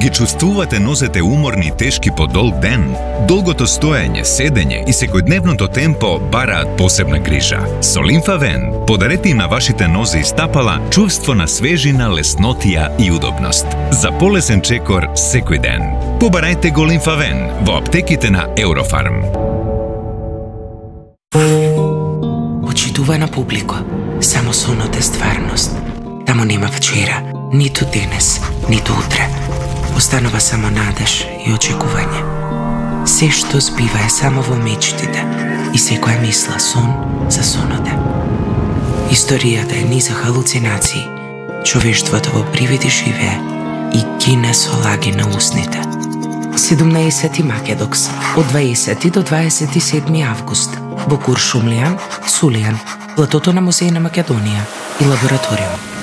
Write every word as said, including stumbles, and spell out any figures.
Ги чувствувате нозете уморни и тешки по долг ден? Долгото стоење, седење и секојдневното темпо бараат посебна грижа. Со Лимфавен подарете им на вашите нозе и стапала чувство на свежина, леснотија и удобност. За полесен чекор секој ден. Побарајте го Лимфавен во аптеките на Еврофарм. Почитувана публико, само сонот е стварност. Тамо нема вчера, ниту денес, ниту утре. Останува само надеж и очекување. Се што збива е само во мечтите и секоја мисла сон за сонот е. Историјата е низ халуцинации. Човештвото во привиди живее и гине со лаги на усните. седумнаесети Македокс, од дваесети до дваесет и седми август, во Куршумлијан, Сулијан, платото на Музеј на Македонија и лабораториум.